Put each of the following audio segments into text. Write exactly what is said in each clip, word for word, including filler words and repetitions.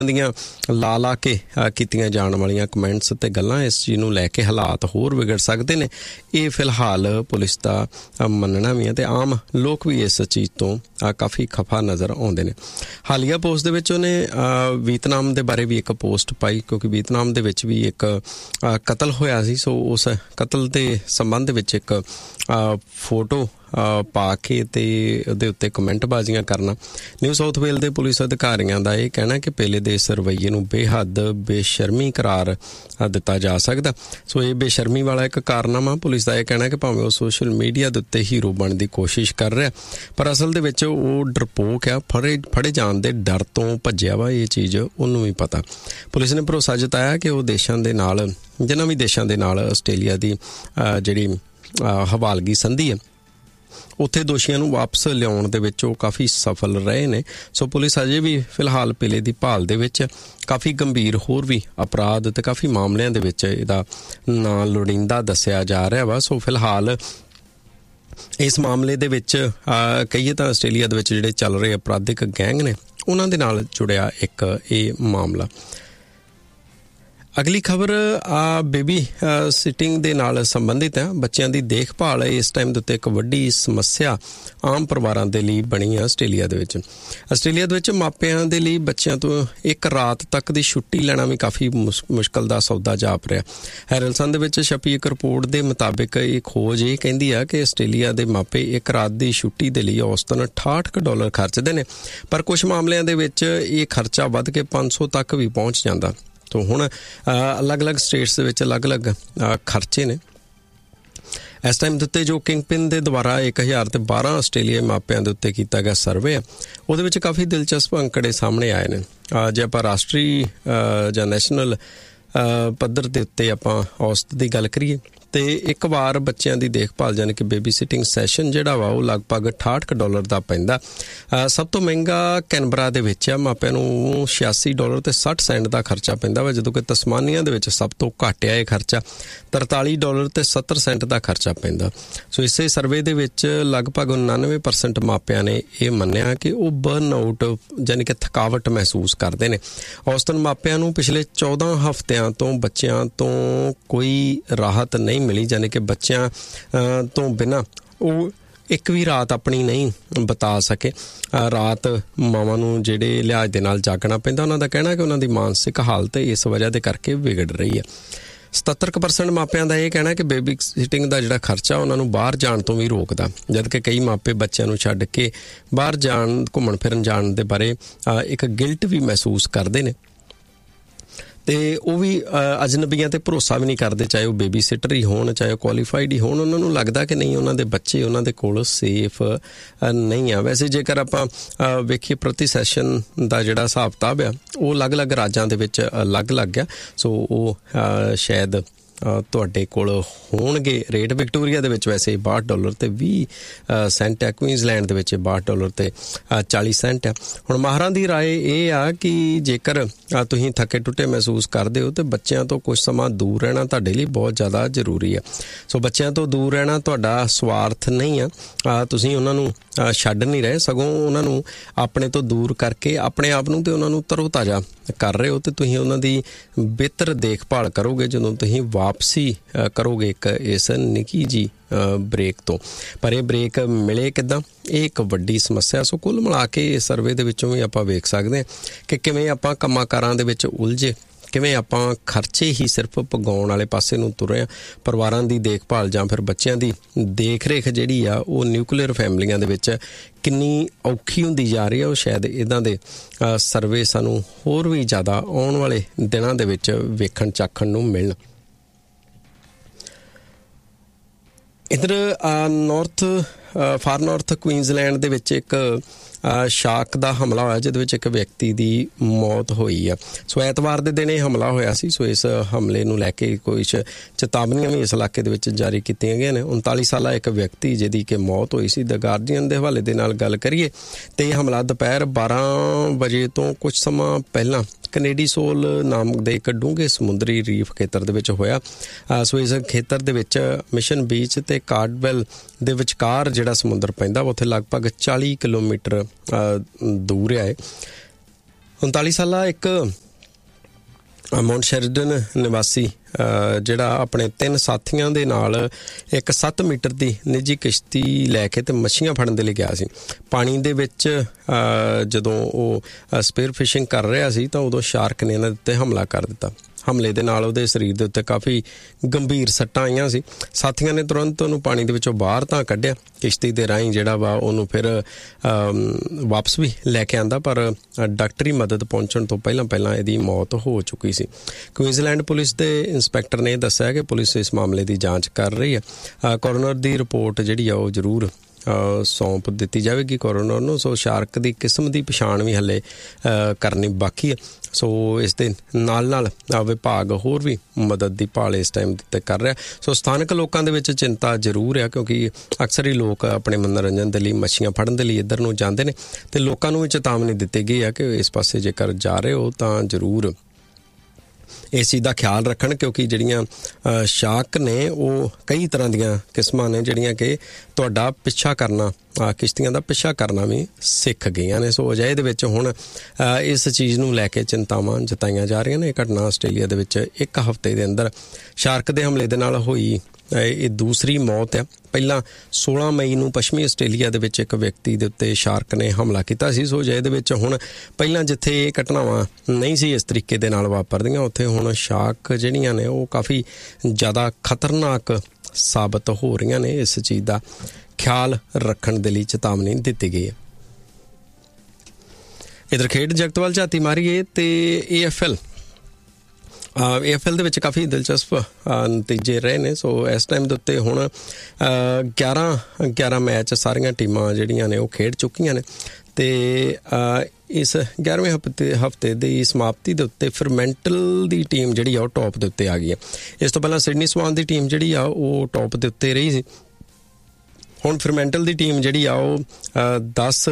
ਦੀਆਂ ਲਾ ਲਾ ਕੇ ਕੀਤੀਆਂ ਜਾਣ ਵਾਲੀਆਂ ਕਮੈਂਟਸ ਅਤੇ ਗੱਲਾਂ ਇਸ ਚੀਜ਼ ਨੂੰ ਲੈ ਕੇ ਹਾਲਾਤ ਹੋਰ ਵਿਗੜ ਸਕਦੇ ਨੇ। ਇਹ ਫਿਲਹਾਲ ਪੁਲਿਸ ਦਾ ਮੰਨਣਾ ਵੀ ਹੈ ਅਤੇ ਆਮ ਲੋਕ ਵੀ ਇਸ ਚੀਜ਼ ਤੋਂ ਕਾਫੀ ਖਫਾ ਨਜ਼ਰ ਆਉਂਦੇ ਨੇ। ਹਾਲੀਆ ਪੋਸਟ ਦੇ ਵਿੱਚ ਉਹਨੇ ਵੀਅਤਨਾਮ ਦੇ ਬਾਰੇ ਵੀ ਇੱਕ ਪੋਸਟ ਪਾਈ, ਕਿਉਂਕਿ ਵੀਅਤਨਾਮ ਦੇ ਵਿੱਚ ਵੀ ਇੱਕ ਕਤਲ ਹੋਇਆ ਸੀ। ਸੋ ਉਸ ਕਤਲ ਦੇ ਸੰਬੰਧ ਵਿੱਚ ਇੱਕ ਫੋਟੋ ਪਾ ਕੇ ਅਤੇ ਉਹਦੇ ਉੱਤੇ ਕਮੈਂਟਬਾਜ਼ੀਆਂ ਕਰਨਾ। ਨਿਊ ਸਾਊਥ ਵੇਲ ਦੇ ਪੁਲਿਸ ਅਧਿਕਾਰੀਆਂ ਦਾ ਇਹ ਕਹਿਣਾ ਕਿ ਪਹਿਲੇ ਦੇ ਇਸ ਰਵੱਈਏ ਨੂੰ ਬੇਹੱਦ ਬੇਸ਼ਰਮੀ ਕਰਾਰ ਦਿੱਤਾ ਜਾ ਸਕਦਾ। ਸੋ ਇਹ ਬੇਸ਼ਰਮੀ ਵਾਲਾ ਇੱਕ ਕਾਰਨਾਮਾ। ਪੁਲਿਸ ਦਾ ਇਹ ਕਹਿਣਾ ਕਿ ਭਾਵੇਂ ਉਹ ਸੋਸ਼ਲ ਮੀਡੀਆ ਦੇ ਉੱਤੇ ਹੀਰੋ ਬਣਨ ਦੀ ਕੋਸ਼ਿਸ਼ ਕਰ ਰਿਹਾ, ਪਰ ਅਸਲ ਦੇ ਵਿੱਚ ਉਹ ਡਰਪੋਕ ਆ, ਫੜੇ ਫੜੇ ਜਾਣ ਦੇ ਡਰ ਤੋਂ ਭੱਜਿਆ ਵਾ। ਇਹ ਚੀਜ਼ ਉਹਨੂੰ ਵੀ ਪਤਾ। ਪੁਲਿਸ ਨੇ ਭਰੋਸਾ ਜਤਾਇਆ ਕਿ ਉਹ ਦੇਸ਼ਾਂ ਦੇ ਨਾਲ, ਜਿਨ੍ਹਾਂ ਵੀ ਦੇਸ਼ਾਂ ਦੇ ਨਾਲ ਆਸਟ੍ਰੇਲੀਆ ਦੀ ਜਿਹੜੀ ਹਵਾਲਗੀ ਸੰਧੀ ਹੈ, ਉੱਥੇ ਦੋਸ਼ੀਆਂ ਨੂੰ ਵਾਪਸ ਲਿਆਉਣ ਦੇ ਵਿੱਚ ਉਹ ਕਾਫੀ ਸਫਲ ਰਹੇ ਨੇ। ਸੋ ਪੁਲਿਸ ਅਜੇ ਵੀ ਫਿਲਹਾਲ ਪਿਲੇ ਦੀ ਭਾਲ ਦੇ ਵਿੱਚ। ਕਾਫੀ ਗੰਭੀਰ ਹੋਰ ਵੀ ਅਪਰਾਧ ਅਤੇ ਕਾਫੀ ਮਾਮਲਿਆਂ ਦੇ ਵਿੱਚ ਇਹਦਾ ਨਾਂ ਲੋੜੀਂਦਾ ਦੱਸਿਆ ਜਾ ਰਿਹਾ ਵਾ। ਸੋ ਫਿਲਹਾਲ ਇਸ ਮਾਮਲੇ ਦੇ ਵਿੱਚ ਕਹੀਏ ਤਾਂ ਆਸਟ੍ਰੇਲੀਆ ਦੇ ਵਿੱਚ ਜਿਹੜੇ ਚੱਲ ਰਹੇ ਅਪਰਾਧਿਕ ਗੈਂਗ ਨੇ, ਉਹਨਾਂ ਦੇ ਨਾਲ ਜੁੜਿਆ ਇੱਕ ਇਹ ਮਾਮਲਾ। ਅਗਲੀ ਖਬਰ ਬੇਬੀ ਸਿਟਿੰਗ ਦੇ ਨਾਲ ਸੰਬੰਧਿਤ ਹੈ। ਬੱਚਿਆਂ ਦੀ ਦੇਖਭਾਲ ਇਸ ਟਾਈਮ ਦੇ ਉੱਤੇ ਇੱਕ ਵੱਡੀ ਸਮੱਸਿਆ ਆਮ ਪਰਿਵਾਰਾਂ ਦੇ ਲਈ ਬਣੀ ਹੈ ਆਸਟ੍ਰੇਲੀਆ ਦੇ ਵਿੱਚ। ਆਸਟ੍ਰੇਲੀਆ ਦੇ ਵਿੱਚ ਮਾਪਿਆਂ ਦੇ ਲਈ ਬੱਚਿਆਂ ਤੋਂ ਇੱਕ ਰਾਤ ਤੱਕ ਦੀ ਛੁੱਟੀ ਲੈਣਾ ਵੀ ਕਾਫੀ ਮੁਸ਼ਕਲ ਦਾ ਸੌਦਾ ਜਾਪ ਰਿਹਾ। ਹੈਰਲਸਨ ਦੇ ਵਿੱਚ ਛਪੀ ਇੱਕ ਰਿਪੋਰਟ ਦੇ ਮੁਤਾਬਿਕ ਇਹ ਖੋਜ ਇਹ ਕਹਿੰਦੀ ਆ ਕਿ ਆਸਟ੍ਰੇਲੀਆ ਦੇ ਮਾਪੇ ਇੱਕ ਰਾਤ ਦੀ ਛੁੱਟੀ ਦੇ ਲਈ ਔਸਤਨ ਅਠਾਹਠ ਡਾਲਰ ਖਰਚਦੇ ਨੇ, ਪਰ ਕੁਝ ਮਾਮਲਿਆਂ ਦੇ ਵਿੱਚ ਇਹ ਖਰਚਾ ਵੱਧ ਕੇ ਪੰਜ ਸੌ ਤੱਕ ਵੀ ਪਹੁੰਚ ਜਾਂਦਾ। ਤੋ ਹੁਣ ਅਲੱਗ-ਅਲੱਗ ਸਟੇਟਸ ਦੇ ਵਿੱਚ ਅਲੱਗ-ਅਲੱਗ ਖਰਚੇ ਨੇ। ਇਸ ਟਾਈਮ ਦੇ ਉੱਤੇ ਜੋ ਕਿੰਗ ਪਿਨ ਦੇ ਦੁਆਰਾ ਇੱਕ ਹਜ਼ਾਰ ਤੇ ਬਾਰਾਂ ਆਸਟ੍ਰੇਲੀਆਈ ਮਾਪਿਆਂ ਦੇ ਉੱਤੇ ਕੀਤਾ ਗਿਆ ਸਰਵੇ ਹੈ, ਉਹਦੇ ਵਿੱਚ ਕਾਫੀ ਦਿਲਚਸਪ ਅੰਕੜੇ ਸਾਹਮਣੇ ਆਏ ਨੇ। ਜੇ ਆਪਾਂ ਰਾਸ਼ਟਰੀ ਜਾਂ ਨੈਸ਼ਨਲ ਪੱਧਰ ਦੇ ਉੱਤੇ ਆਪਾਂ ਔਸਤ ਦੀ ਗੱਲ ਕਰੀਏ ਤੇ ਇੱਕ ਵਾਰ ਬੱਚਿਆਂ ਦੀ ਦੇਖਭਾਲ ਯਾਨੀ ਕਿ ਬੇਬੀ ਸਿਟਿੰਗ ਸੈਸ਼ਨ ਜਿਹੜਾ ਵਾ ਉਹ ਲਗਭਗ ਅਠਾਹਠ ਡਾਲਰ ਦਾ ਪੈਂਦਾ। ਸਭ ਤੋਂ ਮਹਿੰਗਾ ਕੈਨਬਰਾ ਦੇ ਵਿੱਚ ਆ, ਮਾਪਿਆਂ ਨੂੰ ਛਿਆਸੀ ਡਾਲਰ ਤੇ ਸੱਠ ਸੈਂਟ ਦਾ ਖਰਚਾ ਪੈਂਦਾ ਵਾ, ਜਦੋਂ ਕਿ ਤਸਮਾਨੀਆ ਦੇ ਵਿੱਚ ਸਭ ਤੋਂ ਘੱਟ ਆ ਇਹ ਖਰਚਾ, ਤਰਤਾਲੀ ਡਾਲਰ ਤੇ ਸੱਤਰ ਸੈਂਟ ਦਾ ਖਰਚਾ ਪੈਂਦਾ। ਸੋ ਇਸੇ ਸਰਵੇ ਦੇ ਵਿੱਚ ਲਗਭਗ ਉਨਾਨਵੇਂ ਪਰਸੈਂਟ ਮਾਪਿਆਂ ਨੇ ਇਹ ਮੰਨਿਆ ਕਿ ਉਹ ਬਰਨ ਆਊਟ ਯਾਨੀ ਕਿ ਥਕਾਵਟ ਮਹਿਸੂਸ ਕਰਦੇ ਨੇ। ਔਸਤਨ ਮਾਪਿਆਂ ਨੂੰ ਪਿਛਲੇ ਚੌਦਾਂ ਹਫ਼ਤਿਆਂ ਤੋਂ ਬੱਚਿਆਂ ਤੋਂ ਕੋਈ ਰਾਹਤ ਨਹੀਂ ਮਿਲੀ, ਯਾਨੀ ਕਿ ਬੱਚਿਆਂ ਤੋਂ ਬਿਨਾਂ ਉਹ ਇੱਕ ਵੀ ਰਾਤ ਆਪਣੀ ਨਹੀਂ ਬਿਤਾ ਸਕੇ। ਰਾਤ ਮਾਵਾਂ ਨੂੰ ਜਿਹੜੇ ਲਿਹਾਜ਼ ਦੇ ਨਾਲ ਜਾਗਣਾ ਪੈਂਦਾ। ਉਹਨਾਂ ਦਾ ਕਹਿਣਾ ਕਿ ਉਹਨਾਂ ਦੀ ਮਾਨਸਿਕ ਹਾਲਤ ਇਸ ਵਜ੍ਹਾ ਦੇ ਕਰਕੇ ਵਿਗੜ ਰਹੀ ਹੈ। ਸਤੱਤਰ ਕੁ ਪਰਸੈਂਟ ਮਾਪਿਆਂ ਦਾ ਇਹ ਕਹਿਣਾ ਕਿ ਬੇਬੀ ਸਿਟਿੰਗ ਦਾ ਜਿਹੜਾ ਖਰਚਾ ਉਹਨਾਂ ਨੂੰ ਬਾਹਰ ਜਾਣ ਤੋਂ ਵੀ ਰੋਕਦਾ, ਜਦ ਕਿ ਕਈ ਮਾਪੇ ਬੱਚਿਆਂ ਨੂੰ ਛੱਡ ਕੇ ਬਾਹਰ ਜਾਣ, ਘੁੰਮਣ ਫਿਰਨ ਜਾਣ ਦੇ ਬਾਰੇ ਇੱਕ ਗਿਲਟ ਵੀ ਮਹਿਸੂਸ ਕਰਦੇ ਨੇ ਤੇ ਉਹ ਵੀ ਅਜਨਬੀਆਂ ਤੇ ਭਰੋਸਾ ਵੀ ਨਹੀਂ ਕਰਦੇ, ਚਾਹੇ ਉਹ ਬੇਬੀ ਸਿਟਰ ਹੀ ਹੋਣ, ਚਾਹੇ ਉਹ ਕੁਆਲੀਫਾਈਡ ਹੀ ਹੋਣ। ਉਹਨਾਂ ਨੂੰ ਲੱਗਦਾ ਕਿ ਨਹੀਂ, ਉਹਨਾਂ ਦੇ ਬੱਚੇ ਉਹਨਾਂ ਦੇ ਕੋਲ ਸੇਫ ਨਹੀਂ ਆ। ਵੈਸੇ ਜੇਕਰ ਆਪਾਂ ਵੇਖੀਏ ਪ੍ਰਤੀ ਸੈਸ਼ਨ ਦਾ ਜਿਹੜਾ ਹਿਸਾਬ ਕਿਤਾਬ ਆ ਉਹ ਅਲੱਗ-ਅਲੱਗ ਰਾਜਾਂ ਦੇ ਵਿੱਚ ਅਲੱਗ-ਅਲੱਗ ਆ। ਸੋ ਉਹ ਸ਼ਾਇਦ ਤੁਹਾਡੇ ਕੋਲ ਹੋਣਗੇ ਰੇਟ। ਵਿਕਟੋਰੀਆ ਦੇ ਵਿੱਚ ਵੈਸੇ ਬਾਹਠ ਡਾਲਰ ਤੇ ਵੀਹ ਸੈਂਟ ਹੈ, ਕੁਈਨਜ਼ਲੈਂਡ ਦੇ ਵਿੱਚ ਬਾਹਠ ਡਾਲਰ ਤੇ ਚਾਲੀ ਸੈਂਟ ਹੈ। ਹੁਣ ਮਾਹਰਾਂ ਦੀ ਰਾਏ ਇਹ ਆ ਕਿ ਜੇਕਰ ਤੁਸੀਂ ਥੱਕੇ ਟੁੱਟੇ ਮਹਿਸੂਸ ਕਰਦੇ ਹੋ ਤੇ ਬੱਚਿਆਂ ਤੋਂ ਕੁਝ ਸਮਾਂ ਦੂਰ ਰਹਿਣਾ ਤੁਹਾਡੇ ਲਈ ਬਹੁਤ ਜ਼ਿਆਦਾ ਜ਼ਰੂਰੀ ਹੈ। ਸੋ ਬੱਚਿਆਂ ਤੋਂ ਦੂਰ ਰਹਿਣਾ ਤੁਹਾਡਾ ਸਵਾਰਥ ਨਹੀਂ ਆ, ਤੁਸੀਂ ਉਹਨਾਂ ਨੂੰ ਛੱਡ ਨਹੀਂ ਰਹੇ, ਸਗੋਂ ਉਹਨਾਂ ਨੂੰ ਆਪਣੇ ਤੋਂ ਦੂਰ ਕਰਕੇ ਆਪਣੇ ਆਪ ਨੂੰ ਤੇ ਉਹਨਾਂ ਨੂੰ ਤਰੋ ਤਾਜ਼ਾ ਕਰ ਰਹੇ ਹੋ ਤੇ ਤੁਸੀਂ ਉਹਨਾਂ ਦੀ ਬਿਹਤਰ ਦੇਖਭਾਲ ਕਰੋਗੇ ਜਦੋਂ ਤੁਸੀਂ ਵਾਪਸੀ ਕਰੋਗੇ ਇੱਕ ਇਸ ਨਿੱਕੀ ਜੀ ਬ੍ਰੇਕ ਤੋਂ। ਪਰ ਇਹ ਬ੍ਰੇਕ ਮਿਲੇ ਕਿੱਦਾਂ, ਇਹ ਇੱਕ ਵੱਡੀ ਸਮੱਸਿਆ। ਸੋ ਕੁੱਲ ਮਿਲਾ ਕੇ ਇਸ ਸਰਵੇ ਦੇ ਵਿੱਚੋਂ ਵੀ ਆਪਾਂ ਵੇਖ ਸਕਦੇ ਹਾਂ ਕਿ ਕਿਵੇਂ ਆਪਾਂ ਕੰਮਾਂ ਕਾਰਾਂ ਦੇ ਵਿੱਚ ਉਲਝੇ, ਕਿਵੇਂ ਆਪਾਂ ਖਰਚੇ ਹੀ ਸਿਰਫ ਪਗਾਉਣ ਵਾਲੇ ਪਾਸੇ ਨੂੰ ਤੁਰੇ ਹਾਂ। ਪਰਿਵਾਰਾਂ ਦੀ ਦੇਖਭਾਲ ਜਾਂ ਫਿਰ ਬੱਚਿਆਂ ਦੀ ਦੇਖ ਰੇਖ ਜਿਹੜੀ ਆ ਉਹ ਨਿਊਕਲੀਅਰ ਫੈਮਲੀਆਂ ਦੇ ਵਿੱਚ ਕਿੰਨੀ ਔਖੀ ਹੁੰਦੀ ਜਾ ਰਹੀ ਆ। ਉਹ ਸ਼ਾਇਦ ਇੱਦਾਂ ਦੇ ਸਰਵੇ ਸਾਨੂੰ ਹੋਰ ਵੀ ਜ਼ਿਆਦਾ ਆਉਣ ਵਾਲੇ ਦਿਨਾਂ ਦੇ ਵਿੱਚ ਵੇਖਣ ਚਾਖਣ ਨੂੰ ਮਿਲਣ। ਇੱਧਰ ਨੌਰਥ ਫਾਰ ਨੌਰਥ ਕੁਈਨਜ਼ਲੈਂਡ ਦੇ ਵਿੱਚ ਇੱਕ ਸ਼ਾਕ ਦਾ ਹਮਲਾ ਹੋਇਆ, ਜਿਹਦੇ ਵਿੱਚ ਇੱਕ ਵਿਅਕਤੀ ਦੀ ਮੌਤ ਹੋਈ ਆ। ਸੋ ਐਤਵਾਰ ਦੇ ਦਿਨ ਇਹ ਹਮਲਾ ਹੋਇਆ ਸੀ। ਸੋ ਇਸ ਹਮਲੇ ਨੂੰ ਲੈ ਕੇ ਕੁਝ ਚੇਤਾਵਨੀਆਂ ਵੀ ਇਸ ਇਲਾਕੇ ਦੇ ਵਿੱਚ ਜਾਰੀ ਕੀਤੀਆਂ ਗਈਆਂ ਨੇ। ਉਨਤਾਲੀ ਸਾਲਾ ਇੱਕ ਵਿਅਕਤੀ ਜਿਹਦੀ ਕਿ ਮੌਤ ਹੋਈ ਸੀ। ਦ ਗਾਰਡੀਅਨ ਦੇ ਹਵਾਲੇ ਦੇ ਨਾਲ ਗੱਲ ਕਰੀਏ ਤੇ ਇਹ ਹਮਲਾ ਦੁਪਹਿਰ ਬਾਰਾਂ ਵਜੇ ਤੋਂ ਕੁਝ ਸਮਾਂ ਪਹਿਲਾਂ ਕੈਨੇਡੀ ਸੋਲ ਨਾਮ ਦੇ ਇੱਕ ਡੂੰਘੇ ਸਮੁੰਦਰੀ ਰੀਫ ਖੇਤਰ ਦੇ ਵਿੱਚ ਹੋਇਆ। ਸੋ ਇਸ ਖੇਤਰ ਦੇ ਵਿੱਚ ਮਿਸ਼ਨ ਬੀਚ ਤੇ ਕਾਰਡਵੈਲ ਦੇ ਵਿਚਕਾਰ ਜਿਹੜਾ ਸਮੁੰਦਰ ਪੈਂਦਾ ਉੱਥੇ ਲਗਭਗ ਚਾਲੀ ਕਿਲੋਮੀਟਰ ਦੂਰ ਹੈ। ਉਨਤਾਲੀ ਸਾਲਾ ਇੱਕ ਮਾਊਂਟ ਸ਼ੈਰਿਡਨ ਨਿਵਾਸੀ ਜਿਹੜਾ ਆਪਣੇ ਤਿੰਨ ਸਾਥੀਆਂ ਦੇ ਨਾਲ ਇੱਕ ਸੱਤ ਮੀਟਰ ਦੀ ਨਿੱਜੀ ਕਿਸ਼ਤੀ ਲੈ ਕੇ ਤੇ ਮੱਛੀਆਂ ਫੜਨ ਦੇ ਲਈ ਗਿਆ ਸੀ। ਪਾਣੀ ਦੇ ਵਿੱਚ ਜਦੋਂ ਉਹ ਸਪੀਅਰ ਫਿਸ਼ਿੰਗ ਕਰ ਰਿਹਾ ਸੀ ਤਾਂ ਉਦੋਂ ਸ਼ਾਰਕ ਨੇ ਇਹਨਾਂ ਦੇ ਉੱਤੇ ਹਮਲਾ ਕਰ ਦਿੱਤਾ। ਹਮਲੇ ਦੇ ਨਾਲ ਉਹਦੇ ਸਰੀਰ ਦੇ ਉੱਤੇ ਕਾਫੀ ਗੰਭੀਰ ਸੱਟਾਂ ਆਈਆਂ ਸੀ। ਸਾਥੀਆਂ ਨੇ ਤੁਰੰਤ ਉਹਨੂੰ ਪਾਣੀ ਦੇ ਵਿੱਚੋਂ ਬਾਹਰ ਤਾਂ ਕੱਢਿਆ, ਕਿਸ਼ਤੀ ਦੇ ਰਾਹੀਂ ਜਿਹੜਾ ਵਾ ਉਹਨੂੰ ਫਿਰ ਵਾਪਸ ਵੀ ਲੈ ਕੇ ਆਂਦਾ, ਪਰ ਡਾਕਟਰੀ ਮਦਦ ਪਹੁੰਚਣ ਤੋਂ ਪਹਿਲਾਂ ਪਹਿਲਾਂ ਇਹਦੀ ਮੌਤ ਹੋ ਚੁੱਕੀ ਸੀ। ਕੁਈਨਜ਼ਲੈਂਡ ਪੁਲਿਸ ਦੇ ਇੰਸਪੈਕਟਰ ਨੇ ਦੱਸਿਆ ਕਿ ਪੁਲਿਸ ਇਸ ਮਾਮਲੇ ਦੀ ਜਾਂਚ ਕਰ ਰਹੀ ਹੈ। ਕੋਰੋਨਰ ਦੀ ਰਿਪੋਰਟ ਜਿਹੜੀ ਆ ਉਹ ਜ਼ਰੂਰ ਸੌਂਪ ਦਿੱਤੀ ਜਾਵੇਗੀ ਕੋਰੋਨਰ ਨੂੰ। ਸੋ ਸ਼ਾਰਕ ਦੀ ਕਿਸਮ ਦੀ ਪਛਾਣ ਵੀ ਹਲੇ ਕਰਨੀ ਬਾਕੀ ਹੈ। ਸੋ ਇਸ ਦੇ ਨਾਲ ਨਾਲ ਵਿਭਾਗ ਹੋਰ ਵੀ ਮਦਦ ਦੀ ਭਾਲ ਇਸ ਟਾਈਮ ਤੇ ਕਰ ਰਿਹਾ। ਸੋ ਸਥਾਨਕ ਲੋਕਾਂ ਦੇ ਵਿੱਚ ਚਿੰਤਾ ਜ਼ਰੂਰ ਆ, ਕਿਉਂਕਿ ਅਕਸਰ ਹੀ ਲੋਕ ਆਪਣੇ ਮਨੋਰੰਜਨ ਦੇ ਲਈ ਮੱਛੀਆਂ ਫੜਨ ਦੇ ਲਈ ਇੱਧਰ ਨੂੰ ਜਾਂਦੇ ਨੇ ਤੇ ਲੋਕਾਂ ਨੂੰ ਵੀ ਚੇਤਾਵਨੀ ਦਿੱਤੀ ਗਈ ਆ ਕਿ ਇਸ ਪਾਸੇ ਜੇਕਰ ਜਾ ਰਹੇ ਹੋ ਤਾਂ ਜ਼ਰੂਰ ਇਸ ਚੀਜ਼ ਦਾ ਖਿਆਲ ਰੱਖਣ, ਕਿਉਂਕਿ ਜਿਹੜੀਆਂ ਸ਼ਾਰਕ ਨੇ ਉਹ ਕਈ ਤਰ੍ਹਾਂ ਦੀਆਂ ਕਿਸਮਾਂ ਨੇ ਜਿਹੜੀਆਂ ਕਿ ਤੁਹਾਡਾ ਪਿੱਛਾ ਕਰਨਾ, ਕਿਸ਼ਤੀਆਂ ਦਾ ਪਿੱਛਾ ਕਰਨਾ ਵੀ ਸਿੱਖ ਗਈਆਂ ਨੇ। ਸੋ ਅਜਿਹੇ ਦੇ ਵਿੱਚ ਹੁਣ ਇਸ ਚੀਜ਼ ਨੂੰ ਲੈ ਕੇ ਚਿੰਤਾਵਾਂ ਜਤਾਈਆਂ ਜਾ ਰਹੀਆਂ ਨੇ। ਇਹ ਘਟਨਾ ਆਸਟ੍ਰੇਲੀਆ ਦੇ ਵਿੱਚ ਇੱਕ ਹਫ਼ਤੇ ਦੇ ਅੰਦਰ ਸ਼ਾਰਕ ਦੇ ਹਮਲੇ ਦੇ ਨਾਲ ਹੋਈ ਇਹ ਦੂਸਰੀ ਮੌਤ ਆ। ਪਹਿਲਾਂ ਸੋਲਾਂ ਮਈ ਨੂੰ ਪੱਛਮੀ ਆਸਟ੍ਰੇਲੀਆ ਦੇ ਵਿੱਚ ਇੱਕ ਵਿਅਕਤੀ ਦੇ ਉੱਤੇ ਸ਼ਾਰਕ ਨੇ ਹਮਲਾ ਕੀਤਾ ਸੀ। ਸੋ ਜਿਹਦੇ ਵਿੱਚ ਹੁਣ ਪਹਿਲਾਂ ਜਿੱਥੇ ਇਹ ਘਟਨਾਵਾਂ ਨਹੀਂ ਸੀ ਇਸ ਤਰੀਕੇ ਦੇ ਨਾਲ ਵਾਪਰਦੀਆਂ, ਉੱਥੇ ਹੁਣ ਸ਼ਾਰਕ ਜਿਹੜੀਆਂ ਨੇ ਉਹ ਕਾਫੀ ਜ਼ਿਆਦਾ ਖਤਰਨਾਕ ਸਾਬਤ ਹੋ ਰਹੀਆਂ ਨੇ। ਇਸ ਚੀਜ਼ ਦਾ ਖਿਆਲ ਰੱਖਣ ਦੇ ਲਈ ਚੇਤਾਵਨੀ ਦਿੱਤੀ ਗਈ ਹੈ। ਇੱਧਰ ਖੇਡ ਜਗਤ ਵੱਲ ਝਾਤੀ ਮਾਰੀਏ ਤੇ ਏ F L A F L ਦੇ ਵਿੱਚ ਕਾਫੀ ਦਿਲਚਸਪ ਨਤੀਜੇ ਰਹੇ ਨੇ। ਸੋ ਇਸ ਟਾਈਮ ਦੇ ਉੱਤੇ ਹੁਣ ਗਿਆਰਾਂ ਗਿਆਰਾਂ ਮੈਚ ਸਾਰੀਆਂ ਟੀਮਾਂ ਜਿਹੜੀਆਂ ਨੇ ਉਹ ਖੇਡ ਚੁੱਕੀਆਂ ਨੇ ਤੇ ਇਸ ਗਿਆਰਵੇਂ ਹਫ਼ਤੇ ਹਫ਼ਤੇ ਦੀ ਸਮਾਪਤੀ ਦੇ ਉੱਤੇ ਫਰਮੈਂਟਲ ਦੀ ਟੀਮ ਜਿਹੜੀ ਆ ਉਹ ਟੌਪ ਦੇ ਉੱਤੇ ਆ ਗਈ ਹੈ। ਇਸ ਤੋਂ ਪਹਿਲਾਂ ਸਿਡਨੀ ਸਵਾਨ ਦੀ ਟੀਮ ਜਿਹੜੀ ਆ ਉਹ ਟੌਪ ਦੇ ਉੱਤੇ ਰਹੀ ਸੀ। ਹੁਣ ਫਰਮੈਂਟਲ ਦੀ ਟੀਮ ਜਿਹੜੀ ਆ ਉਹ ਦਸ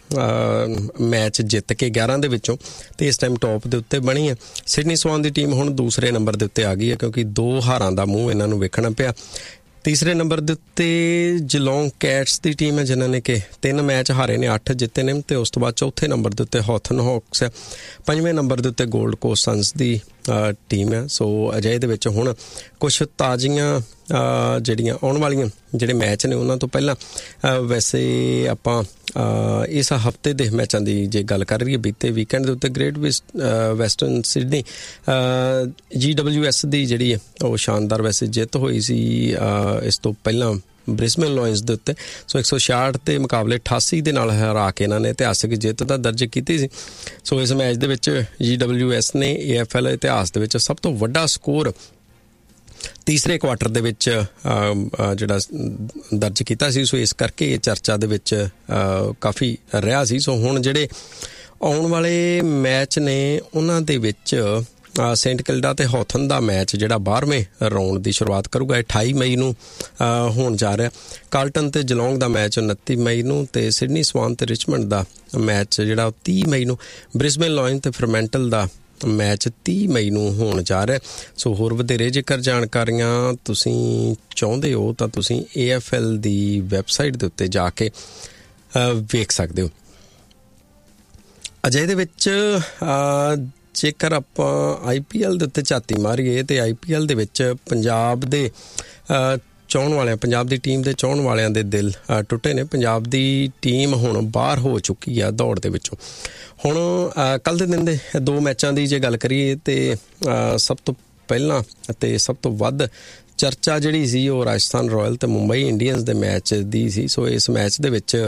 ਮੈਚ ਜਿੱਤ ਕੇ ਗਿਆਰਾਂ ਦੇ ਵਿੱਚੋਂ ਤੇ ਇਸ ਟਾਈਮ ਟੌਪ ਦੇ ਉੱਤੇ ਬਣੀ ਹੈ। ਸਿਡਨੀ ਸਵਾਨ ਦੀ ਟੀਮ ਹੁਣ ਦੂਸਰੇ ਨੰਬਰ ਦੇ ਉੱਤੇ ਆ ਗਈ ਹੈ, ਕਿਉਂਕਿ ਦੋ ਹਾਰਾਂ ਦਾ ਮੂੰਹ ਇਹਨਾਂ ਨੂੰ ਵੇਖਣਾ ਪਿਆ। ਤੀਸਰੇ ਨੰਬਰ ਦੇ ਉੱਤੇ ਜਲੋਂਗ ਕੈਟਸ ਦੀ ਟੀਮ ਹੈ, ਜਿਨ੍ਹਾਂ ਨੇ ਕਿ ਤਿੰਨ ਮੈਚ ਹਾਰੇ ਨੇ, ਅੱਠ ਜਿੱਤੇ ਨੇ ਤੇ ਉਸ ਤੋਂ ਬਾਅਦ ਚੌਥੇ ਨੰਬਰ ਦੇ ਉੱਤੇ ਹੌਥਨ ਹੌਕਸ ਹੈ। ਪੰਜਵੇਂ ਨੰਬਰ ਦੇ ਉੱਤੇ ਗੋਲਡ ਕੋਸਟ ਸਨਸ ਦੀ ਟੀਮ ਹੈ। ਸੋ ਅਜਿਹੇ ਦੇ ਵਿੱਚ ਹੁਣ ਕੁਛ ਤਾਜ਼ੀਆਂ ਜਿਹੜੀਆਂ ਆਉਣ ਵਾਲੀਆਂ ਜਿਹੜੇ ਮੈਚ ਨੇ ਉਹਨਾਂ ਤੋਂ ਪਹਿਲਾਂ ਵੈਸੇ ਆਪਾਂ ਇਸ ਹਫ਼ਤੇ ਦੇ ਮੈਚਾਂ ਦੀ ਜੇ ਗੱਲ ਕਰ ਰਹੀਏ, ਬੀਤੇ ਵੀਕਐਂਡ ਦੇ ਉੱਤੇ ਗ੍ਰੇਟ ਵੈਸਟਰਨ ਸਿਡਨੀ ਜੀ ਡਬਲਿਊ ਐਸ ਦੀ ਜਿਹੜੀ ਹੈ ਉਹ ਸ਼ਾਨਦਾਰ ਵੈਸੇ ਜਿੱਤ ਹੋਈ ਸੀ ਇਸ ਤੋਂ ਪਹਿਲਾਂ ਬ੍ਰਿਸਬੇਨ ਲਾਇਨਜ਼ ਦੇ ਉੱਤੇ। ਸੋ ਇੱਕ ਸੌ ਛਿਆਹਠ ਦੇ ਮੁਕਾਬਲੇ ਅਠਾਸੀ ਦੇ ਨਾਲ ਹਰਾ ਕੇ ਇਹਨਾਂ ਨੇ ਇਤਿਹਾਸਿਕ ਜਿੱਤ ਦਾ ਦਰਜ ਕੀਤੀ ਸੀ। ਸੋ ਇਸ ਮੈਚ ਦੇ ਵਿੱਚ ਜੀ ਡਬਲਿਊ ਐਸ ਨੇ ਏ ਐਫ ਐਲ ਇਤਿਹਾਸ ਦੇ ਵਿੱਚ ਸਭ ਤੋਂ ਵੱਡਾ ਸਕੋਰ ਤੀਸਰੇ ਕੁਆਟਰ ਦੇ ਵਿੱਚ ਜਿਹੜਾ ਦਰਜ ਕੀਤਾ ਸੀ। ਸੋ ਇਸ ਕਰਕੇ ਇਹ ਚਰਚਾ ਦੇ ਵਿੱਚ ਕਾਫੀ ਰਿਹਾ ਸੀ। ਸੋ ਹੁਣ ਜਿਹੜੇ ਆਉਣ ਵਾਲੇ ਮੈਚ ਨੇ ਉਹਨਾਂ ਦੇ ਵਿੱਚ ਸੇਂਟ ਕਿਲਡਾ ਤੇ ਹੌਥਨ ਦਾ ਮੈਚ ਜਿਹੜਾ ਬਾਰ੍ਹਵੇਂ ਰਾਊਂਡ ਦੀ ਸ਼ੁਰੂਆਤ ਕਰੂਗਾ ਅਠਾਈ ਮਈ ਨੂੰ ਹੋਣ ਜਾ ਰਿਹਾ। ਕਾਰਲਟਨ ਤੇ ਜਲੋਂਗ ਦਾ ਮੈਚ ਉਨੱਤੀ ਮਈ ਨੂੰ ਤੇ ਸਿਡਨੀ ਸਵਾਨ ਤੇ ਰਿਚਮੰਡ ਦਾ ਮੈਚ ਜਿਹੜਾ ਤੀਹ ਮਈ ਨੂੰ, ਬ੍ਰਿਸਬੇਨ ਲਾਇਨ ਤੇ ਫਰਮੈਂਟਲ ਦਾ ਮੈਚ ਤੀਹ ਮਈ ਨੂੰ ਹੋਣ ਜਾ ਰਿਹਾ। ਸੋ ਹੋਰ ਵਧੇਰੇ ਜੇਕਰ ਜਾਣਕਾਰੀਆਂ ਤੁਸੀਂ ਚਾਹੁੰਦੇ ਹੋ ਤਾਂ ਤੁਸੀਂ ਏ ਐਫ ਐਲ ਦੀ ਵੈਬਸਾਈਟ ਦੇ ਉੱਤੇ ਜਾ ਕੇ ਵੇਖ ਸਕਦੇ ਹੋ। ਅਜਿਹੇ ਦੇ ਵਿੱਚ ਜੇਕਰ ਆਪਾਂ ਆਈ ਪੀ ਐਲ ਦੇ ਉੱਤੇ ਝਾਤੀ ਮਾਰੀਏ ਤੇ ਆਈ ਪੀ ਐਲ ਦੇ ਵਿੱਚ ਪੰਜਾਬ ਦੇ ਚਾਹੁਣ ਵਾਲਿਆਂ ਪੰਜਾਬ ਦੀ ਟੀਮ ਦੇ ਚਾਹੁਣ ਵਾਲਿਆਂ ਦੇ ਦਿਲ ਟੁੱਟੇ ਨੇ। ਪੰਜਾਬ ਦੀ ਟੀਮ ਹੁਣ ਬਾਹਰ ਹੋ ਚੁੱਕੀ ਆ ਦੌੜ ਦੇ ਵਿੱਚੋਂ। ਹੁਣ ਕੱਲ੍ਹ ਦੇ ਦਿਨ ਦੇ ਦੋ ਮੈਚਾਂ ਦੀ ਜੇ ਗੱਲ ਕਰੀਏ ਤੇ ਸਭ ਤੋਂ ਪਹਿਲਾਂ ਅਤੇ ਸਭ ਤੋਂ ਵੱਧ ਚਰਚਾ ਜਿਹੜੀ ਸੀ ਉਹ ਰਾਜਸਥਾਨ ਰਾਇਲ ਤੇ ਮੁੰਬਈ ਇੰਡੀਅਨਸ ਦੇ ਮੈਚ ਦੀ ਸੀ। ਸੋ ਇਸ ਮੈਚ ਦੇ ਵਿੱਚ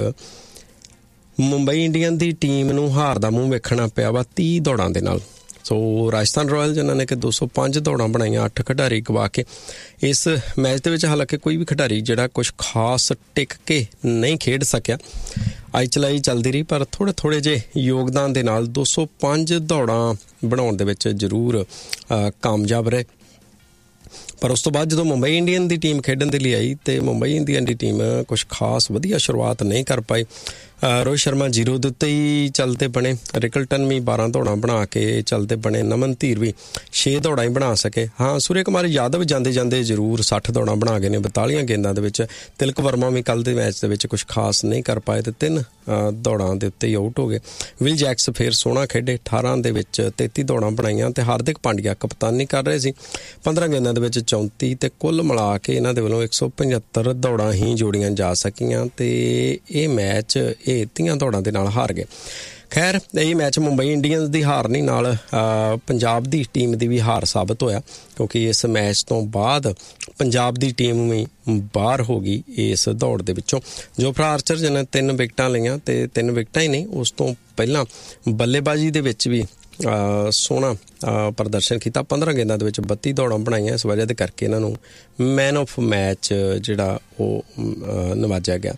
ਮੁੰਬਈ ਇੰਡੀਅਨ ਦੀ ਟੀਮ ਨੂੰ ਹਾਰ ਦਾ ਮੂੰਹ ਵੇਖਣਾ ਪਿਆ ਵਾ ਤੀਹ ਦੌੜਾਂ ਦੇ ਨਾਲ। ਸੋ ਰਾਜਸਥਾਨ ਰਾਇਲ ਜਿਨ੍ਹਾਂ ਨੇ ਕਿ ਦੋ ਸੌ ਪੰਜ ਦੌੜਾਂ ਬਣਾਈਆਂ, ਅੱਠ ਖਿਡਾਰੀ ਗਵਾ ਕੇ ਇਸ ਮੈਚ ਦੇ ਵਿੱਚ ਹਾਲਾਂਕਿ ਕੋਈ ਵੀ ਖਿਡਾਰੀ ਜਿਹੜਾ ਕੁਛ ਖਾਸ ਟਿਕ ਕੇ ਨਹੀਂ ਖੇਡ ਸਕਿਆ। ਆਈ ਚਲਾਈ ਚੱਲਦੀ ਰਹੀ, ਪਰ ਥੋੜ੍ਹੇ ਥੋੜ੍ਹੇ ਜਿਹੇ ਯੋਗਦਾਨ ਦੇ ਨਾਲ ਦੋ ਸੌ ਪੰਜ ਦੌੜਾਂ ਬਣਾਉਣ ਦੇ ਵਿੱਚ ਜ਼ਰੂਰ ਕਾਮਯਾਬ ਰਹੇ। ਪਰ ਉਸ ਤੋਂ ਬਾਅਦ ਜਦੋਂ ਮੁੰਬਈ ਇੰਡੀਅਨ ਦੀ ਟੀਮ ਖੇਡਣ ਦੇ ਲਈ ਆਈ ਤੇ ਮੁੰਬਈ ਇੰਡੀਅਨ ਦੀ ਟੀਮ ਕੁਛ ਖਾਸ ਵਧੀਆ ਸ਼ੁਰੂਆਤ ਨਹੀਂ ਕਰ ਪਾਈ। ਰੋਹਿਤ ਸ਼ਰਮਾ ਜ਼ੀਰੋ ਦੇ ਉੱਤੇ ਹੀ ਚੱਲਦੇ ਬਣੇ, ਰਿਕਲਟਨ ਵੀ ਬਾਰਾਂ ਦੌੜਾਂ ਬਣਾ ਕੇ ਚੱਲਦੇ ਬਣੇ, ਨਮਨ ਧੀਰ ਵੀ ਛੇ ਦੌੜਾਂ ਹੀ ਬਣਾ ਸਕੇ। ਹਾਂ, ਸੂਰਯ ਕੁਮਾਰ ਯਾਦਵ ਜਾਂਦੇ ਜਾਂਦੇ ਜ਼ਰੂਰ ਸੱਠ ਦੌੜਾਂ ਬਣਾ ਗਏ ਨੇ ਬਤਾਲੀਆਂ ਗੇਂਦਾਂ ਦੇ ਵਿੱਚ। ਤਿਲਕ ਵਰਮਾ ਵੀ ਕੱਲ੍ਹ ਦੇ ਮੈਚ ਦੇ ਵਿੱਚ ਕੁਛ ਖਾਸ ਨਹੀਂ ਕਰ ਪਾਏ ਤੇ ਤਿੰਨ ਦੌੜਾਂ ਦੇ ਉੱਤੇ ਹੀ ਆਊਟ ਹੋ ਗਏ। ਵਿਲ ਜੈਕਸ ਫਿਰ ਸੋਹਣਾ ਖੇਡੇ, ਅਠਾਰਾਂ ਦੇ ਵਿੱਚ ਤੇਤੀ ਦੌੜਾਂ ਬਣਾਈਆਂ ਤੇ ਹਾਰਦਿਕ ਪਾਂਡਿਆ ਕਪਤਾਨੀ ਕਰ ਰਹੇ ਸੀ। ਪੰਦਰਾਂ ਗੇਂਦਾਂ ਦੇ ਵਿੱਚ ਚੌਂਤੀ ਤੇ ਕੁੱਲ ਮਿਲਾ ਕੇ ਇਹਨਾਂ ਦੇ ਵੱਲੋਂ ਇੱਕ ਸੌ ਪਝੱਤਰ ਦੌੜਾਂ ਹੀ ਜੋੜੀਆਂ ਜਾ ਸਕੀਆਂ ਤੇ ਇਹ ਮੈਚ ਇਹ ਤੀਆਂ ਦੌੜਾਂ ਦੇ ਨਾਲ ਹਾਰ ਗਏ। ਖੈਰ, ਇਹ ਮੈਚ ਮੁੰਬਈ ਇੰਡੀਅਨਸ ਦੀ ਹਾਰ ਨਹੀਂ ਨਾਲ ਪੰਜਾਬ ਦੀ ਟੀਮ ਦੀ ਵੀ ਹਾਰ ਸਾਬਤ ਹੋਇਆ, ਕਿਉਂਕਿ ਇਸ ਮੈਚ ਤੋਂ ਬਾਅਦ ਪੰਜਾਬ ਦੀ ਟੀਮ ਵੀ ਬਾਹਰ ਹੋ ਗਈ ਇਸ ਦੌੜ ਦੇ ਵਿੱਚੋਂ। ਜੋਫਰਾ ਆਰਚਰ ਜਿਹਨੇ ਤਿੰਨ ਵਿਕਟਾਂ ਲਈਆਂ ਤੇ ਤਿੰਨ ਵਿਕਟਾਂ ਹੀ ਨਹੀਂ, ਉਸ ਤੋਂ ਪਹਿਲਾਂ ਬੱਲੇਬਾਜ਼ੀ ਦੇ ਵਿੱਚ ਵੀ ਸੋਹਣਾ ਪ੍ਰਦਰਸ਼ਨ ਕੀਤਾ। ਪੰਦਰਾਂ ਗੇਂਦਾਂ ਦੇ ਵਿੱਚ ਬੱਤੀ ਦੌੜਾਂ ਬਣਾਈਆਂ। ਇਸ ਵਜ੍ਹਾ ਦੇ ਕਰਕੇ ਇਹਨਾਂ ਨੂੰ ਮੈਨ ਆਫ ਮੈਚ ਜਿਹੜਾ ਉਹ ਨਵਾਜਿਆ ਗਿਆ।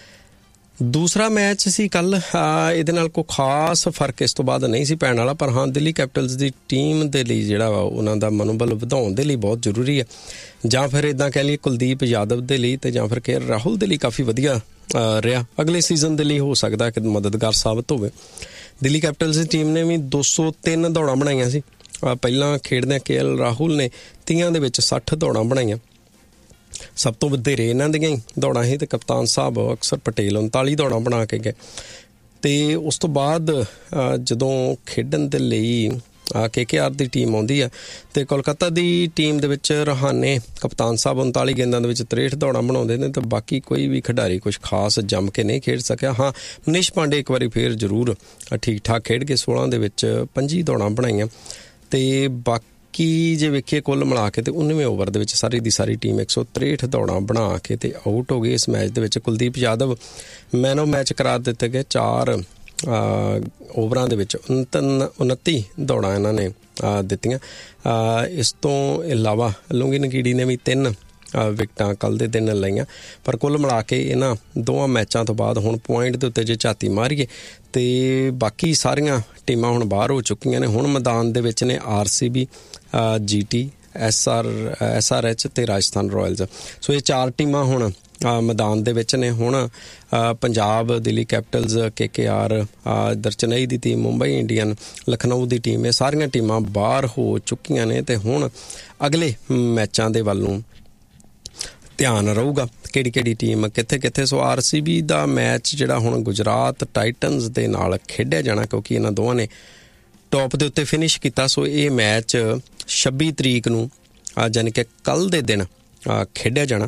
ਦੂਸਰਾ ਮੈਚ ਸੀ ਕੱਲ੍ਹ, ਇਹਦੇ ਨਾਲ ਕੋਈ ਖਾਸ ਫਰਕ ਇਸ ਤੋਂ ਬਾਅਦ ਨਹੀਂ ਸੀ ਪੈਣ ਵਾਲਾ, ਪਰ ਹਾਂ ਦਿੱਲੀ ਕੈਪੀਟਲਸ ਦੀ ਟੀਮ ਦੇ ਲਈ ਜਿਹੜਾ ਵਾ ਉਹਨਾਂ ਦਾ ਮਨੋਬਲ ਵਧਾਉਣ ਦੇ ਲਈ ਬਹੁਤ ਜ਼ਰੂਰੀ ਹੈ। ਜਾਂ ਫਿਰ ਇੱਦਾਂ ਕਹਿ ਲਈਏ ਕੁਲਦੀਪ ਯਾਦਵ ਦੇ ਲਈ ਤੇ ਜਾਂ ਫਿਰ ਕੇ ਰਾਹੁਲ ਦੇ ਲਈ ਕਾਫੀ ਵਧੀਆ ਰਿਹਾ। ਅਗਲੇ ਸੀਜ਼ਨ ਦੇ ਲਈ ਹੋ ਸਕਦਾ ਕਿ ਮਦਦਗਾਰ ਸਾਬਤ ਹੋਵੇ। ਦਿੱਲੀ ਕੈਪੀਟਲਸ ਦੀ ਟੀਮ ਨੇ ਵੀ ਦੋ ਸੌ ਤਿੰਨ ਦੌੜਾਂ ਬਣਾਈਆਂ ਸੀ। ਪਹਿਲਾਂ ਖੇਡਦਿਆਂ ਕੇ ਐਲ ਰਾਹੁਲ ਨੇ ਤੀਆਂ ਦੇ ਵਿੱਚ ਸੱਠ ਦੌੜਾਂ ਬਣਾਈਆਂ। ਸਭ ਤੋਂ ਵਧੇਰੇ ਇਹਨਾਂ ਦੀਆਂ ਹੀ ਦੌੜਾਂ ਸੀ ਤੇ ਕਪਤਾਨ ਸਾਹਿਬ ਅਕਸਰ ਪਟੇਲ ਉਨਤਾਲੀ ਦੌੜਾਂ ਬਣਾ ਕੇ ਗਏ। ਤੇ ਉਸ ਤੋਂ ਬਾਅਦ ਜਦੋਂ ਖੇਡਣ ਦੇ ਲਈ ਕੇ ਕੇ ਆਰ ਦੀ ਟੀਮ ਆਉਂਦੀ ਆ ਤੇ ਕੋਲਕਾਤਾ ਦੀ ਟੀਮ ਦੇ ਵਿੱਚ ਰਹਾਨੇ ਕਪਤਾਨ ਸਾਹਿਬ ਉਨਤਾਲੀ ਗੇਂਦਾਂ ਦੇ ਵਿੱਚ ਤ੍ਰੇਹਠ ਦੌੜਾਂ ਬਣਾਉਂਦੇ ਨੇ ਤੇ ਬਾਕੀ ਕੋਈ ਵੀ ਖਿਡਾਰੀ ਕੁਛ ਖਾਸ ਜੰਮ ਕੇ ਨਹੀਂ ਖੇਡ ਸਕਿਆ। ਹਾਂ, ਮਨੀਸ਼ ਪਾਂਡੇ ਇੱਕ ਵਾਰੀ ਫੇਰ ਜ਼ਰੂਰ ਠੀਕ ਠਾਕ ਖੇਡ ਕੇ ਸੋਲਾਂ ਦੇ ਵਿੱਚ ਪੰਜੀ ਦੌੜਾਂ ਬਣਾਈਆਂ ਤੇ ਬਾਕੀ ਕੀ ਜੇ ਵੇਖੀਏ ਕੁੱਲ ਮਿਲਾ ਕੇ ਤੇ ਉਨਵੇਂ ਓਵਰ ਦੇ ਵਿੱਚ ਸਾਰੀ ਦੀ ਸਾਰੀ ਟੀਮ ਇੱਕ ਸੌ ਤ੍ਰੇਹਠ ਦੌੜਾਂ ਬਣਾ ਕੇ ਤੇ ਆਊਟ ਹੋ ਗਈ। ਇਸ ਮੈਚ ਦੇ ਵਿੱਚ Kuldeep Yadav man of match ਕਰਾਰ ਦਿੱਤੇ ਗਏ। ਚਾਰ ਓਵਰਾਂ ਦੇ ਵਿੱਚ ਉਨੱਤੀ ਦੌੜਾਂ ਇਹਨਾਂ ਨੇ ਦਿੱਤੀਆਂ। ਇਸ ਤੋਂ ਇਲਾਵਾ ਲੂੰਗੀ ਨਗੀੜੀ ਨੇ ਵੀ ਤਿੰਨ ਵਿਕਟਾਂ ਕੱਲ੍ਹ ਦੇ ਦਿਨ ਲਈਆਂ। ਪਰ ਕੁੱਲ ਮਿਲਾ ਕੇ ਇਹਨਾਂ ਦੋਵਾਂ ਮੈਚਾਂ ਤੋਂ ਬਾਅਦ ਹੁਣ ਪੁਆਇੰਟ ਦੇ ਉੱਤੇ ਜੇ ਝਾਤੀ ਮਾਰੀਏ ਤੇ ਬਾਕੀ ਸਾਰੀਆਂ ਟੀਮਾਂ ਹੁਣ ਬਾਹਰ ਹੋ ਚੁੱਕੀਆਂ ਨੇ। ਹੁਣ ਮੈਦਾਨ ਦੇ ਵਿੱਚ ਨੇ R C B, G T, S R S R H ਤੇ ਰਾਜਸਥਾਨ ਰਾਇਲਸ। ਸੋ ਇਹ ਚਾਰ ਟੀਮਾਂ ਹੁਣ ਮੈਦਾਨ ਦੇ ਵਿੱਚ ਨੇ। ਹੁਣ ਪੰਜਾਬ, ਦਿੱਲੀ ਕੈਪੀਟਲਸ, ਕੇ ਕੇ ਆਰ, ਇੱਧਰ ਚੇਨਈ ਦੀ ਟੀਮ, ਮੁੰਬਈ ਇੰਡੀਅਨ, ਲਖਨਊ ਦੀ ਟੀਮ, ਇਹ ਸਾਰੀਆਂ ਟੀਮਾਂ ਬਾਹਰ ਹੋ ਚੁੱਕੀਆਂ ਨੇ ਤੇ ਹੁਣ ਅਗਲੇ ਮੈਚਾਂ ਦੇ ਵੱਲ ਨੂੰ ਧਿਆਨ ਰਹੂਗਾ ਕਿਹੜੀ ਕਿਹੜੀ ਟੀਮ ਕਿੱਥੇ ਕਿੱਥੇ। ਸੋ ਆਰ ਸੀ ਬੀ ਦਾ ਮੈਚ ਜਿਹੜਾ ਹੁਣ ਗੁਜਰਾਤ ਟਾਈਟਨਸ ਦੇ ਨਾਲ ਖੇਡਿਆ ਜਾਣਾ, ਕਿਉਂਕਿ ਇਹਨਾਂ ਦੋਵਾਂ ਨੇ ਟੌਪ ਦੇ ਉੱਤੇ ਫਿਨਿਸ਼ ਕੀਤਾ। ਸੋ ਇਹ ਮੈਚ ਛੱਬੀ ਤਰੀਕ ਨੂੰ ਯਾਨੀ ਕਿ ਕੱਲ੍ਹ ਦੇ ਦਿਨ ਖੇਡਿਆ ਜਾਣਾ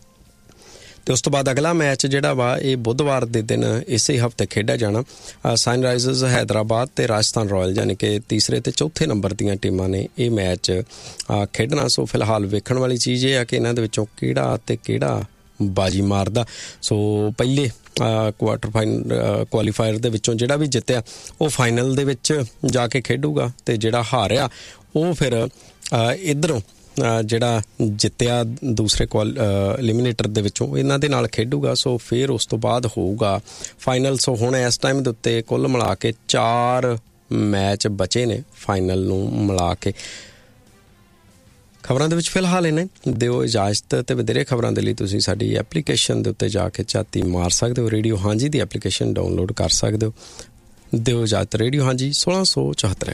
ਤੇ ਉਸ ਤੋਂ ਬਾਅਦ ਅਗਲਾ ਮੈਚ ਜਿਹੜਾ ਵਾ ਇਹ ਬੁੱਧਵਾਰ ਦੇ ਦਿਨ ਇਸੇ ਹਫ਼ਤੇ ਖੇਡਿਆ ਜਾਣਾ। ਸਨਰਾਈਜ਼ਰਸ ਹੈਦਰਾਬਾਦ ਤੇ ਰਾਜਸਥਾਨ ਰਾਇਲ ਯਾਨੀ ਕਿ ਤੀਸਰੇ ਤੇ ਚੌਥੇ ਨੰਬਰ ਦੀਆਂ ਟੀਮਾਂ ਨੇ ਇਹ ਮੈਚ ਖੇਡਣਾ। ਸੋ ਫਿਲਹਾਲ ਵੇਖਣ ਵਾਲੀ ਚੀਜ਼ ਇਹ ਆ ਕਿ ਇਹਨਾਂ ਦੇ ਵਿੱਚੋਂ ਕਿਹੜਾ ਤੇ ਕਿਹੜਾ ਬਾਜੀ ਮਾਰਦਾ। ਸੋ ਪਹਿਲੇ ਕੁਆਟਰ ਫਾਈਨਲ ਕੁਆਲੀਫਾਇਰ ਦੇ ਵਿੱਚੋਂ ਜਿਹੜਾ ਵੀ ਜਿੱਤਿਆ ਉਹ ਫਾਈਨਲ ਦੇ ਵਿੱਚ ਜਾ ਕੇ ਖੇਡੂਗਾ ਤੇ ਜਿਹੜਾ ਹਾਰਿਆ ਉਹ ਫਿਰ ਇੱਧਰੋਂ ਜਿਹੜਾ ਜਿੱਤਿਆ ਦੂਸਰੇ ਕੁਆਲ ਐਲੀਮੀਨੇਟਰ ਦੇ ਵਿੱਚੋਂ ਇਹਨਾਂ ਦੇ ਨਾਲ ਖੇਡੂਗਾ। ਸੋ ਫਿਰ ਉਸ ਤੋਂ ਬਾਅਦ ਹੋਊਗਾ ਫਾਈਨਲ। ਸੋ ਹੁਣ ਇਸ ਟਾਈਮ ਦੇ ਉੱਤੇ ਕੁੱਲ ਮਿਲਾ ਕੇ ਚਾਰ ਮੈਚ ਬਚੇ ਨੇ ਫਾਈਨਲ ਨੂੰ ਮਿਲਾ ਕੇ। ਖਬਰਾਂ ਦੇ ਵਿੱਚ ਫਿਲਹਾਲ ਇਹਨੇ ਦਿਓ ਇਜਾਜ਼ਤ ਤੇ ਵਧੇਰੇ ਖਬਰਾਂ ਦੇ ਲਈ ਤੁਸੀਂ ਸਾਡੀ ਐਪਲੀਕੇਸ਼ਨ ਦੇ ਉੱਤੇ ਜਾ ਕੇ ਝਾਤੀ ਮਾਰ ਸਕਦੇ ਹੋ। ਰੇਡੀਓ ਹਾਂਜੀ ਦੀ ਐਪਲੀਕੇਸ਼ਨ ਡਾਊਨਲੋਡ ਕਰ ਸਕਦੇ ਹੋ। ਦਿਓ ਇਜਾਜ਼ਤ। ਰੇਡੀਓ ਹਾਂਜੀ ਸੋਲਾਂ ਸੌ ਚੌਹੱਤਰ।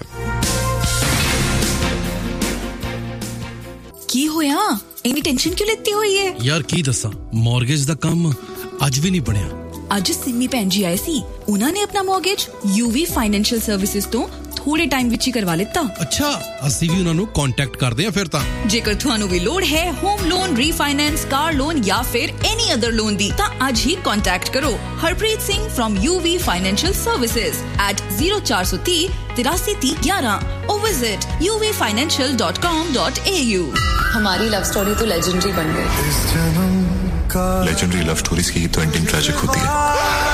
ਕੀ ਹੋਇਆ? ਇੰਨੀ ਟੈਨਸ਼ਨ ਕਿਉਂ ਲੈਤੀ ਹੋਈ ਹੈ? ਯਾਰ ਕੀ ਦੱਸਾਂ, ਮਾਰਗੇਜ ਦਾ ਕੰਮ ਅੱਜ ਵੀ ਨਹੀਂ ਬਣਿਆ। ਅੱਜ ਸਿੰਮੀ ਭੈਣ ਜੀ ਆਏ ਸੀ, ਉਹਨਾਂ ਨੇ ਆਪਣਾ ਮਾਰਗੇਜ ਯੂਵੀ ਫਾਈਨੈਂਸ਼ੀਅਲ ਸਰਵਿਸਿਜ਼ ਤੋਂ ਥੋੜੇ ਟਾਈਮ ਵਿੱਚ ਹੀ ਕਰਵਾ ਲਿੱਤਾ। ਅੱਛਾ, ਅਸੀਂ ਵੀ ਉਹਨਾਂ ਨੂੰ ਕੰਟੈਕਟ ਕਰਦੇ ਹਾਂ ਫਿਰ ਤਾਂ। ਜੇਕਰ ਤੁਹਾਨੂੰ ਵੀ ਲੋੜ ਹੈ home loan, refinance, car loan ਜਾਂ ਫਿਰ ਐਨੀ ਅਦਰ ਲੋਨ ਦੀ ਤਾਂ ਅੱਜ ਹੀ ਕੰਟੈਕਟ ਕਰੋ Harpreet Singh firm UV financial services at zero four three three तिरासी तीन ग्यारह or visit u v financial dot com dot a u। हमारी लव स्टोरी तो लेजेंडरी बन गई। लेजेंडरी लव स्टोरीज की तो एंडिंग ट्रैजिक होती है।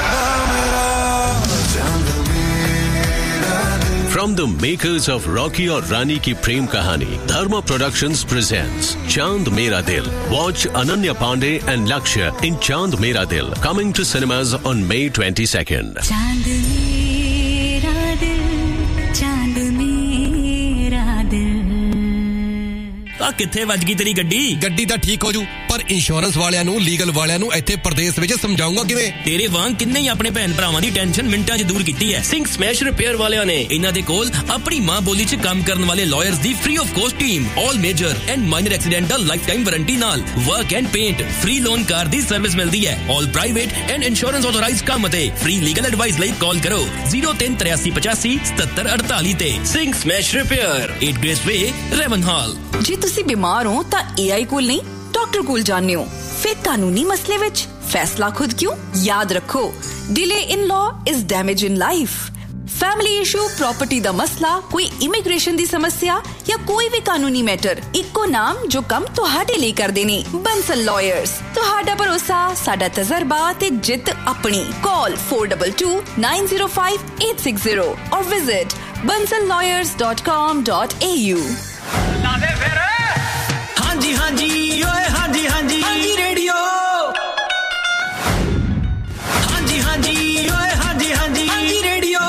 From the makers of Rocky और Rani की प्रेम कहानी, Dharma Productions presents Chand Mera Dil. Watch Ananya Pandey and Lakshya in Chand Mera Dil, coming to cinemas on May twenty-second. Chand Mera Dil, Chand Mera Dil। ਆ ਕਿੱਥੇ ਵੱਜ ਗਈ ਤੇਰੀ ਗੱਡੀ? ਗੱਡੀ ਤਾਂ ਠੀਕ ਹੋ ਜੂ ਪਰ पर इंश्योरेंस वालियां नू लीगल वालियां नू इत्थे प्रदेश विच समझाऊंगा किवें तेरे वांग किन्ने ही अपने भैन भरावां दी टेंशन मिंटां च दूर कीती है सिंह स्मैश रिपेयर वालियां ने इन्हां दे कोल अपनी मां बोली च काम करन वाले lawyers the free of cost team all major and minor accidental life time warranty नाल work and paint free loan car the service मिलदी है all private and insurance authorised काम ते फ्री लीगल एडवाइस लई कॉल करो zero three three eight five seven seven eight eight ते Singh smash repair eight grace वे Raven hall जे तुसी बीमार हो तां एआई कोल नहीं डॉक्टर कोल जाने हो फिर कानूनी मसले विच फैसला खुद क्यों याद रखो delay in law is damage in life family issue property दा मसला कोई इमिग्रेशन दी समस्या या कोई भी कानूनी मैटर इक्को नाम जो कम तुहाडे लिए कर देने बंसल लॉयर्स तुहाडा भरोसा साडा तजर्बा ते जित अपनी call four two two nine zero five eight six zero और visit bansal lawyers dot com dot a u हाँ जी हाँ जी ओए हाँ जी हाँ जी हाँ जी रेडियो हाँ जी हाँ जी ओए हाँ जी हाँ जी हाँ जी रेडियो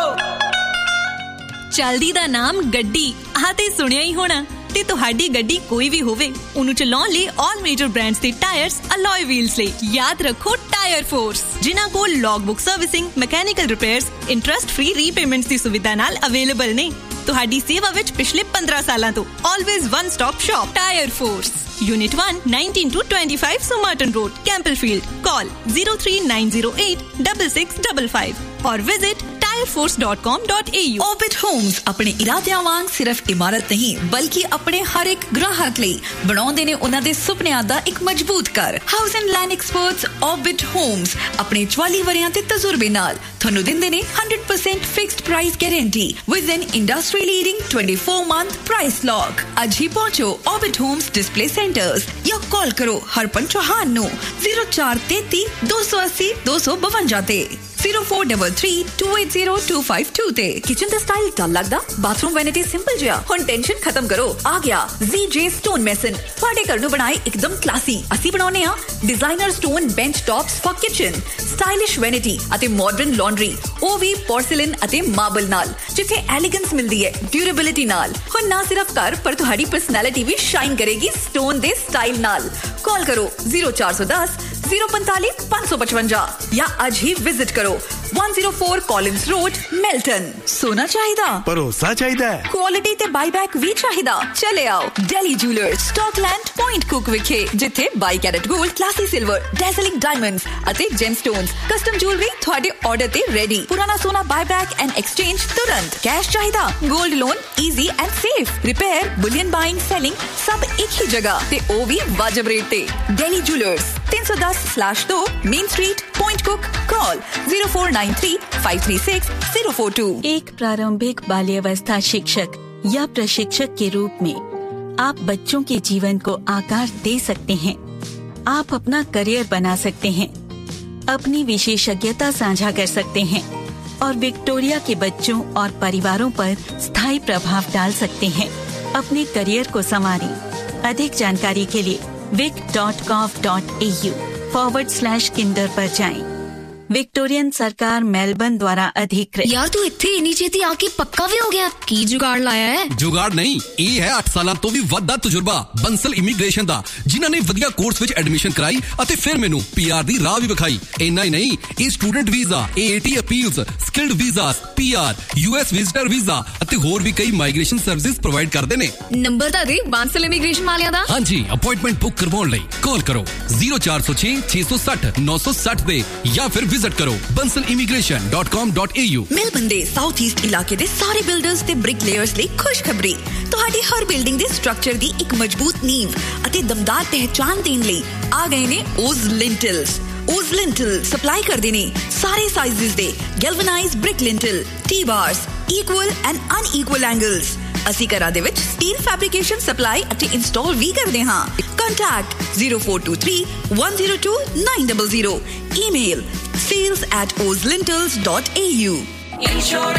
चलदी दा नाम गड्डी आह ते सुनिया ही होना ते तुहाडी गड्डी कोई भी होवे उनु चलाउण लई ऑल मेजर ब्रांड्स दे टायर्स अलॉय व्हील्स लई याद रखो टायर फोर्स जिन्हां कोल logbook servicing mechanical repairs interest free repayments दी सुविधा नाल अवेलेबल ने तुहाडी सेवा विच पिछले fifteen सालां तो always one stop shop tyre force unit one nineteen to twenty-five Somerton Road Campbellfield call zero three nine zero eight six six five five और visit tyre force dot com dot a u Orbit Homes अपने इरादियां वांग सिर्फ इमारत नहीं बल्कि अपने हर एक ग्राहक ਲਈ ਬਣਾਉਂਦੇ ਨੇ ਉਹਨਾਂ ਦੇ ਸੁਪਨਿਆਂ ਦਾ ਇੱਕ ਮਜ਼ਬੂਤ ਘਰ house and land experts Orbit Homes ਆਪਣੇ forty ਵਰਿਆਂ ਤੇ ਤਜਰਬੇ ਨਾਲ ਤੁਹਾਨੂੰ ਦਿੰਦੇ ਨੇ one hundred percent fixed price guarantee with N industry leading twenty-four month price lock ਅੱਜ ਹੀ ਪਹੁੰਚੋ Orbit Homes ਡਿਸਪਲੇ ਸੈਂਟਰਸ ਜਾਂ ਕਾਲ ਕਰੋ ਹਰਪਨ ਚੌਹਾਨ ਨੂੰ zero four three three two eight zero two two five ਤੇ zero four three three two eight zero two five two ਤੇ kitchen ਦਾ style ਤਾਂ ਲੱਗਦਾ bathroom vanity simple ਜਿਹਾ ਹੁਣ ਟੈਨਸ਼ਨ ਖਤਮ ਕਰੋ ਆ ਗਿਆ Z J Stone Mason ਤੁਹਾਡੇ ਘਰ ਨੂੰ ਬਣਾਏ ਇੱਕਦਮ ਕਲਾਸੀ ਅਸੀਂ ਬਣਾਉਨੇ ਆ designer stone bench tops for kitchen stylish vanity ਅਤੇ ਮਾਡਰਨ ਲਾਂਡਰੀ ਉਹ ਵੀ ਪੋਰਸਲਿਨ ਅਤੇ ਮਾਰਬਲ ਨਾਲ ਜਿੱਥੇ ਐਲੀਗੈਂਸ ਮਿਲਦੀ ਹੈ ਡਿਊਰੇਬਿਲਿਟੀ ਨਾਲ ਹੁਣ ਨਾ ਸਿਰਫ ਘਰ ਪਰ ਤੁਹਾਡੀ ਪਰਸਨੈਲਿਟੀ ਵੀ ਸ਼ਾਈਨ ਕਰੇਗੀ ਸਟੋਨ ਦੇ ਸਟਾਈਲ ਨਾਲ ਕਾਲ ਕਰੋ zero four one zero zero four five five five five या आज ही विजिट करो one oh four Collins Road Melton सोना चाहिदा भरोसा चाहिदा क्वालिटी ते बायबैक भी चाहिदा चले आओ Delhi Jewelers Stockland Point Cook विखे जिथे by carat gold classy silver dazzling diamonds अते gemstones कस्टम ज्वेलरी ਤੁਹਾਡੇ ਆਰਡਰ ਤੇ ਰੈਡੀ ਪੁਰਾਣਾ ਸੋਨਾ ਬਾयबैक ਐਂਡ ਐਕਸਚੇਂਜ ਤੁਰੰਤ ਕੈਸ਼ ਚਾਹੀਦਾ 골ਡ loan easy and safe repair bullion buying selling ਸਭ ਇੱਕ ਹੀ ਜਗ੍ਹਾ ਤੇ ਉਹ ਵੀ ਵਾਜਬ ਰੇਟ ਤੇ Delhi Jewelers three ten slash two Main Street Point Cook call zero four nine three five three six zero four two एक प्रारंभिक बाल्यावस्था शिक्षक या प्रशिक्षक के रूप में आप बच्चों के जीवन को आकार दे सकते हैं आप अपना करियर बना सकते हैं अपनी विशेषज्ञता साझा कर सकते हैं और विक्टोरिया के बच्चों और परिवारों पर स्थायी प्रभाव डाल सकते हैं अपने करियर को संवारें अधिक जानकारी के लिए vic dot gov dot a u forward slash kinder पर जाएं विक्टोरियन सरकार मेलबर्न द्वारा अधिकृत यार तू इत्थे इन्नी छेती आके पक्का भी हो गया की जुगाड़ लाया है जुगाड़ नहीं ਇਹ ਹੈ eight ਸਾਲਾਂ ਤੋਂ ਵੀ ਵੱਧ ਦਾ ਤਜਰਬਾ ਬੰਸਲ ਇਮੀਗ੍ਰੇਸ਼ਨ ਦਾ ਜਿਨ੍ਹਾਂ ਨੇ ਵਧੀਆ ਕੋਰਸ ਵਿੱਚ ਐਡਮਿਸ਼ਨ ਕਰਾਈ ਅਤੇ ਫਿਰ ਮੈਨੂੰ ਪੀਆਰ ਦੀ ਰਾਹ ਵੀ ਵਿਖਾਈ ਇੰਨਾ ਹੀ ਨਹੀਂ ਇਹ student visa A A T appeals skilled visas PR US visitor visa ਅਤੇ ਹੋਰ ਵੀ ਕਈ ਮਾਈਗ੍ਰੇਸ਼ਨ ਸਰਵਿਸਿਜ਼ ਪ੍ਰੋਵਾਈਡ ਕਰਦੇ ਨੇ ਨੰਬਰ ਤਾਂ ਦੇ ਬੰਸਲ ਇਮੀਗ੍ਰੇਸ਼ਨ ਵਾਲਿਆਂ ਦਾ ਹਾਂਜੀ ਅਪਾਇੰਟਮੈਂਟ ਬੁੱਕ ਕਰਵਾਉਣ ਲਈ ਕਾਲ ਕਰੋ zero four zero six six six zero nine six zero ਤੇ ਜਾਂ ਫਿਰ ਵਿਜ਼ਿਟ ਕਰੋ bansal immigration dot com dot a u ਮੇਲਬਰਨ ਦੇ ਸਾਊਥ ਈਸਟ ਇਲਾਕੇ ਦੇ ਸਾਰੇ ਬਿਲਡਰਸ ਤੇ ਬ੍ਰਿਕਲੇਅਰਸ ਲਈ ਖੁਸ਼ਖਬਰੀ ਤੁਹਾਡੀ ਹਰ ਬਿਲਡਿੰਗ ਦੇ ਸਟਰਕਚਰ ਦੀ ਇੱਕ ਮਜ਼ਬੂਤ ਨੀਂਵ ਅਤੇ ਦਮਦਾਰ ਪਹਿਚਾਨ ਦੇਣ ਲਈ ਆ ਗਏ ਨੇ ਓਜ਼ ਲਿੰਟਲਸ ਓਜ਼ ਲਿੰਟਲ ਸਪਲਾਈ ਕਰਦੇ ਨੇ ਸਾਰੇ ਸਾਈਜ਼ਸ ਦੇ ਗੈਲਵਨਾਈਜ਼ਡ brick ਲਿੰਟਲ T ਬਾਰਸ equal and ਅਨਇਕੁਅਲ angles ਅਸੀਂ ਘਰਾਂ ਦੇ ਵਿੱਚ ਸਟੀਲ ਫੈਬਰਿਕੇਸ਼ਨ ਸਪਲਾਈ ਅਤੇ ਇੰਸਟਾਲ ਵੀ ਕਰਦੇ ਹਾਂ contact zero four two three one zero two nine zero zero email sales at ozlintels dot a u